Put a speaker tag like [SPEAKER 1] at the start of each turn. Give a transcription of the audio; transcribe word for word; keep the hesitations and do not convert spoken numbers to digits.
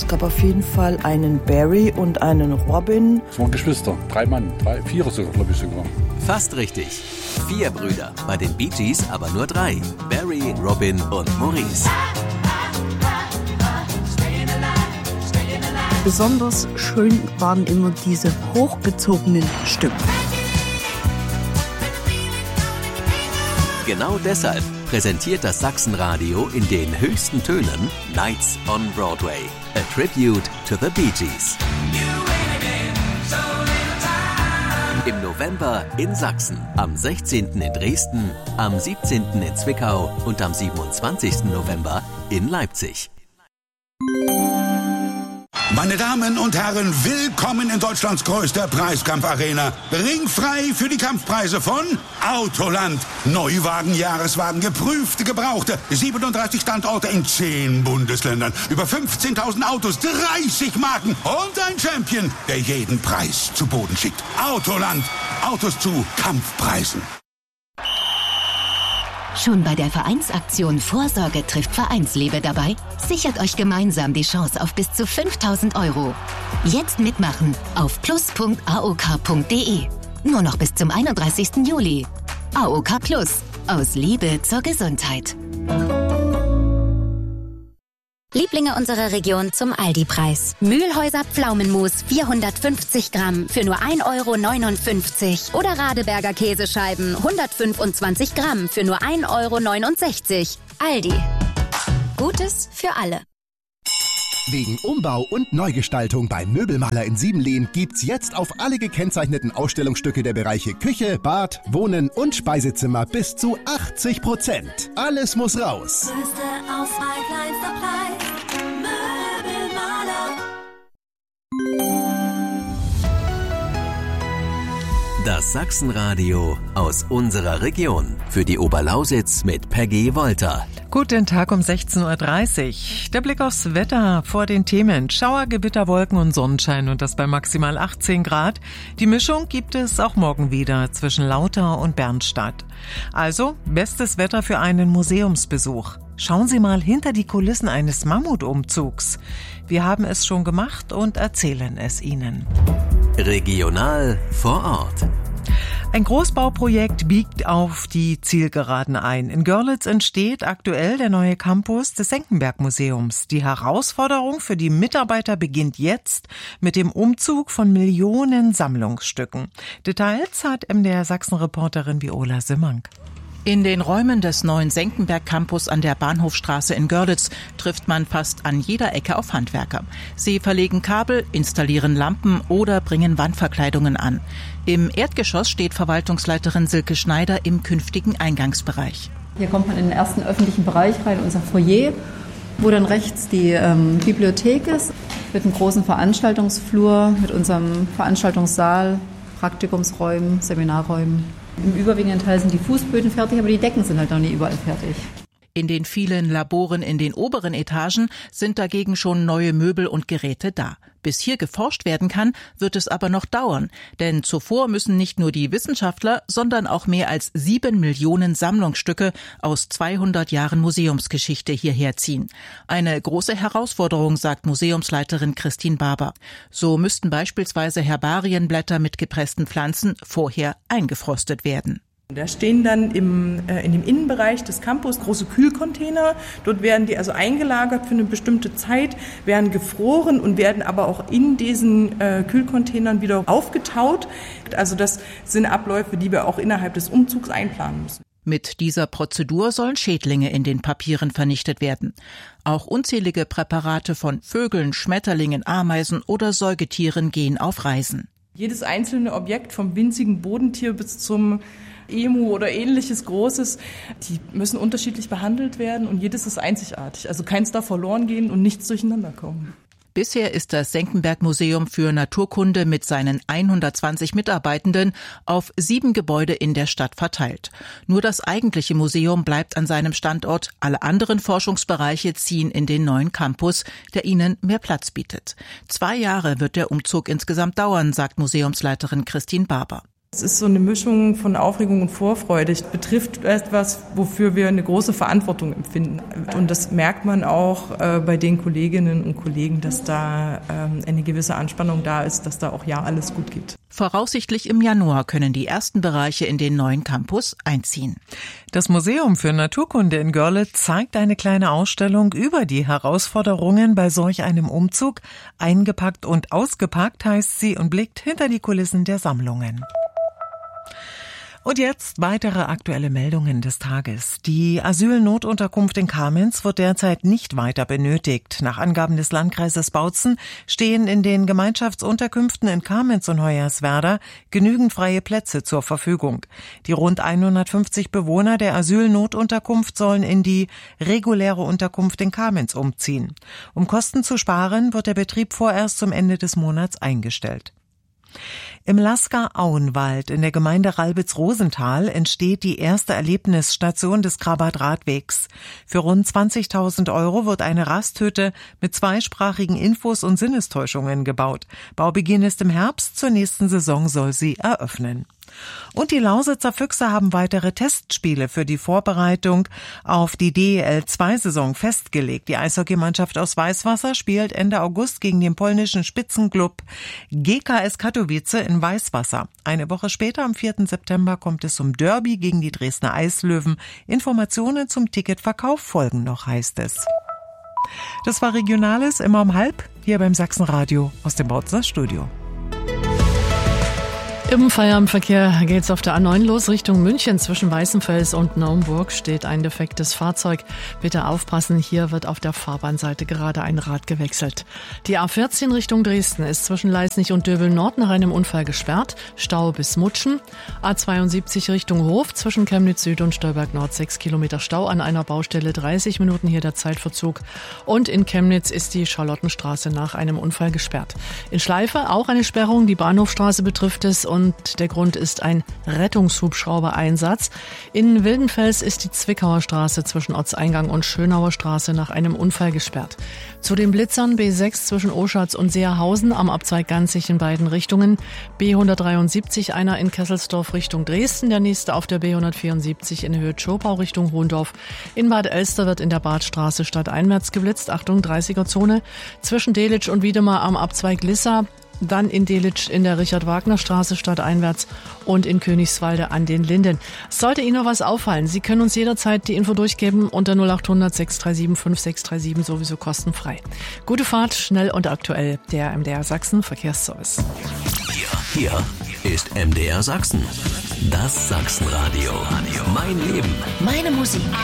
[SPEAKER 1] gab auf jeden Fall einen Barry und einen Robin.
[SPEAKER 2] Es waren Geschwister, drei Mann, drei, vier sogar, glaube ich sogar.
[SPEAKER 3] Fast richtig. Vier Brüder, bei den Bee Gees aber nur drei. Barry, Robin und Maurice.
[SPEAKER 4] Besonders schön waren immer diese hochgezogenen Stimmen.
[SPEAKER 3] Genau deshalb präsentiert das Sachsenradio in den höchsten Tönen Nights on Broadway, a tribute to the Bee Gees. Im November in Sachsen, am sechzehnten in Dresden, am siebzehnten in Zwickau und am siebenundzwanzigsten November in Leipzig.
[SPEAKER 5] Meine Damen und Herren, willkommen in Deutschlands größter Preiskampfarena. Ringfrei für die Kampfpreise von Autoland. Neuwagen, Jahreswagen, geprüfte, gebrauchte. siebenunddreißig Standorte in zehn Bundesländern. Über fünfzehntausend Autos, dreißig Marken und ein Champion, der jeden Preis zu Boden schickt. Autoland. Autos zu Kampfpreisen.
[SPEAKER 6] Schon bei der Vereinsaktion Vorsorge trifft Vereinsliebe dabei? Sichert euch gemeinsam die Chance auf bis zu fünftausend Euro. Jetzt mitmachen auf plus punkt a o k punkt d e. Nur noch bis zum einunddreißigsten Juli. A O K Plus. Aus Liebe zur Gesundheit.
[SPEAKER 7] Lieblinge unserer Region zum Aldi-Preis. Mühlhäuser Pflaumenmus vierhundertfünfzig Gramm für nur ein Euro neunundfünfzig. Oder Radeberger Käsescheiben hundertfünfundzwanzig Gramm für nur ein Euro neunundsechzig. Aldi. Gutes für alle.
[SPEAKER 8] Wegen Umbau und Neugestaltung beim Möbelmaler in Siebenlehn gibt's jetzt auf alle gekennzeichneten Ausstellungsstücke der Bereiche Küche, Bad, Wohnen und Speisezimmer bis zu achtzig Prozent. Alles muss raus.
[SPEAKER 9] Größte Auswahl, kleinster Preis. Möbelmaler.
[SPEAKER 3] Das Sachsenradio aus unserer Region. Für die Oberlausitz mit Peggy Wolter.
[SPEAKER 10] Guten Tag um sechzehn Uhr dreißig. Der Blick aufs Wetter vor den Themen. Schauer, Gewitter, Wolken und Sonnenschein und das bei maximal achtzehn Grad. Die Mischung gibt es auch morgen wieder zwischen Lauter und Bernstadt. Also bestes Wetter für einen Museumsbesuch. Schauen Sie mal hinter die Kulissen eines Mammutumzugs. Wir haben es schon gemacht und erzählen es Ihnen.
[SPEAKER 3] Regional vor Ort.
[SPEAKER 10] Ein Großbauprojekt biegt auf die Zielgeraden ein. In Görlitz entsteht aktuell der neue Campus des Senckenberg-Museums. Die Herausforderung für die Mitarbeiter beginnt jetzt mit dem Umzug von Millionen Sammlungsstücken. Details hat M D R Sachsen-Reporterin Viola Simmank.
[SPEAKER 11] In den Räumen des neuen Senckenberg-Campus an der Bahnhofstraße in Görlitz trifft man fast an jeder Ecke auf Handwerker. Sie verlegen Kabel, installieren Lampen oder bringen Wandverkleidungen an. Im Erdgeschoss steht Verwaltungsleiterin Silke Schneider im künftigen Eingangsbereich.
[SPEAKER 12] Hier kommt man in den ersten öffentlichen Bereich rein, unser Foyer, wo dann rechts die ähm, Bibliothek ist, mit einem großen Veranstaltungsflur, mit unserem Veranstaltungssaal, Praktikumsräumen, Seminarräumen. Im überwiegenden Teil sind die Fußböden fertig, aber die Decken sind halt noch nie überall fertig.
[SPEAKER 11] In den vielen Laboren in den oberen Etagen sind dagegen schon neue Möbel und Geräte da. Bis hier geforscht werden kann, wird es aber noch dauern. Denn zuvor müssen nicht nur die Wissenschaftler, sondern auch mehr als sieben Millionen Sammlungsstücke aus zweihundert Jahren Museumsgeschichte hierher ziehen. Eine große Herausforderung, sagt Museumsleiterin Christine Barber. So müssten beispielsweise Herbarienblätter mit gepressten Pflanzen vorher eingefrostet werden.
[SPEAKER 13] Da stehen dann im, äh, in dem Innenbereich des Campus große Kühlcontainer. Dort werden die also eingelagert für eine bestimmte Zeit, werden gefroren und werden aber auch in diesen äh, Kühlcontainern wieder aufgetaut. Also das sind Abläufe, die wir auch innerhalb des Umzugs einplanen müssen.
[SPEAKER 11] Mit dieser Prozedur sollen Schädlinge in den Papieren vernichtet werden. Auch unzählige Präparate von Vögeln, Schmetterlingen, Ameisen oder Säugetieren gehen auf Reisen.
[SPEAKER 13] Jedes einzelne Objekt, vom winzigen Bodentier bis zum Emu oder ähnliches Großes, die müssen unterschiedlich behandelt werden und jedes ist einzigartig. Also keins darf verloren gehen und nichts durcheinander kommen.
[SPEAKER 11] Bisher ist das Senckenberg-Museum für Naturkunde mit seinen hundertzwanzig Mitarbeitenden auf sieben Gebäude in der Stadt verteilt. Nur das eigentliche Museum bleibt an seinem Standort. Alle anderen Forschungsbereiche ziehen in den neuen Campus, der ihnen mehr Platz bietet. Zwei Jahre wird der Umzug insgesamt dauern, sagt Museumsleiterin Christine Barber.
[SPEAKER 13] Es ist so eine Mischung von Aufregung und Vorfreude. Es betrifft etwas, wofür wir eine große Verantwortung empfinden. Und das merkt man auch äh, bei den Kolleginnen und Kollegen, dass da ähm, eine gewisse Anspannung da ist, dass da auch ja alles gut geht.
[SPEAKER 11] Voraussichtlich im Januar können die ersten Bereiche in den neuen Campus einziehen.
[SPEAKER 10] Das Museum für Naturkunde in Görlitz zeigt eine kleine Ausstellung über die Herausforderungen bei solch einem Umzug. Eingepackt und ausgepackt heißt sie und blickt hinter die Kulissen der Sammlungen. Und jetzt weitere aktuelle Meldungen des Tages. Die Asylnotunterkunft in Kamenz wird derzeit nicht weiter benötigt. Nach Angaben des Landkreises Bautzen stehen in den Gemeinschaftsunterkünften in Kamenz und Hoyerswerda genügend freie Plätze zur Verfügung. Die rund hundertfünfzig Bewohner der Asylnotunterkunft sollen in die reguläre Unterkunft in Kamenz umziehen. Um Kosten zu sparen, wird der Betrieb vorerst zum Ende des Monats eingestellt. Im Lasker-Auenwald in der Gemeinde Ralbitz-Rosenthal entsteht die erste Erlebnisstation des Krabat-Radwegs. Für rund zwanzigtausend Euro wird eine Rasthütte mit zweisprachigen Infos und Sinnestäuschungen gebaut. Baubeginn ist im Herbst, zur nächsten Saison soll sie eröffnen. Und die Lausitzer Füchse haben weitere Testspiele für die Vorbereitung auf die D E L zwei Saison festgelegt. Die Eishockeymannschaft aus Weißwasser spielt Ende August gegen den polnischen Spitzenklub G K S Katowice in Weißwasser. Eine Woche später, am vierten September, kommt es zum Derby gegen die Dresdner Eislöwen. Informationen zum Ticketverkauf folgen noch, heißt es. Das war Regionales, immer um halb, hier beim Sachsenradio aus dem Bautzer Studio.
[SPEAKER 14] Im Feierabendverkehr geht's auf der A neun los Richtung München. Zwischen Weißenfels und Naumburg steht ein defektes Fahrzeug. Bitte aufpassen, hier wird auf der Fahrbahnseite gerade ein Rad gewechselt. Die A vierzehn Richtung Dresden ist zwischen Leisnig und Döbel Nord nach einem Unfall gesperrt. Stau bis Mutschen. A zweiundsiebzig Richtung Hof zwischen Chemnitz Süd und Stolberg Nord sechs Kilometer Stau an einer Baustelle, dreißig Minuten hier der Zeitverzug. Und in Chemnitz ist die Charlottenstraße nach einem Unfall gesperrt. In Schleife auch eine Sperrung, die Bahnhofstraße betrifft es und Und der Grund ist ein Rettungshubschrauber-Einsatz. In Wildenfels ist die Zwickauer Straße zwischen Ortseingang und Schönauer Straße nach einem Unfall gesperrt. Zu den Blitzern B sechs zwischen Oschatz und Seerhausen am Abzweig Ganzig in beiden Richtungen. B hundertdreiundsiebzig, einer in Kesselsdorf Richtung Dresden, der nächste auf der B hundertvierundsiebzig in Höhe Tschopau Richtung Hohendorf. In Bad Elster wird in der Badstraße stadteinwärts geblitzt. Achtung, dreißiger-Zone. Zwischen Delitzsch und Wiedemar am Abzweig Lissa. Dann in Delitzsch in der Richard-Wagner-Straße stadteinwärts und in Königswalde an den Linden. Sollte Ihnen noch was auffallen, Sie können uns jederzeit die Info durchgeben unter null acht hundert sechs drei sieben fünf sechs drei sieben, sowieso kostenfrei. Gute Fahrt, schnell und aktuell, der M D R Sachsen Verkehrsservice.
[SPEAKER 3] Hier, hier ist M D R Sachsen. Das Sachsenradio. Mein Leben.
[SPEAKER 6] Meine Musik.